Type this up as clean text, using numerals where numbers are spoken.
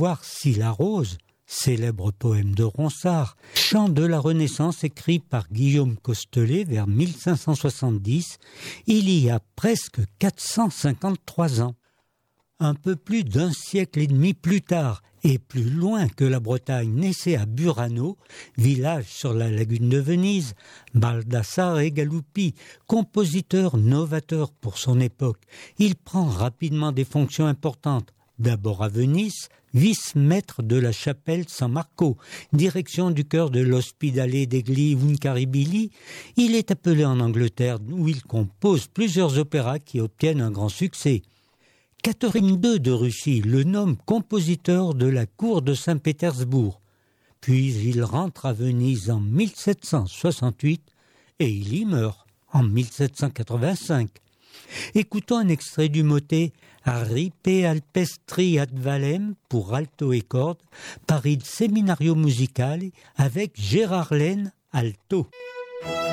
voir Scylla Rose, célèbre poème de Ronsard, chant de la Renaissance écrit par Guillaume Costelet vers 1570, il y a presque 453 ans. Un peu plus d'un siècle et demi plus tard, et plus loin que la Bretagne, naissait à Burano, village sur la lagune de Venise, Baldassare Galuppi, compositeur novateur pour son époque. Il prend rapidement des fonctions importantes. D'abord à Venise, vice-maître de la chapelle San Marco, direction du chœur de l'Ospedale degli Uncaribili. Il est appelé en Angleterre où il compose plusieurs opéras qui obtiennent un grand succès. Catherine II de Russie le nomme compositeur de la cour de Saint-Pétersbourg. Puis il rentre à Venise en 1768 et il y meurt en 1785. Écoutons un extrait du motet Arripe alpestri ad valem pour alto et cordes par il Seminario Musicale avec Gérard Laine alto.